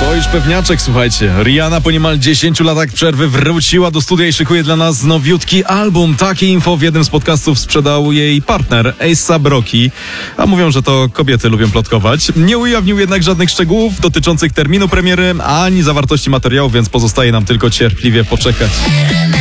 To już pewniaczek, słuchajcie. Rihanna po niemal 10 latach przerwy wróciła do studia i szykuje dla nas nowiutki album. Takie info w jednym z podcastów sprzedał jej partner A$AP Rocky. A mówią, że to kobiety lubią plotkować. Nie ujawnił jednak żadnych szczegółów dotyczących terminu premiery, ani zawartości materiału, więc pozostaje nam tylko cierpliwie poczekać.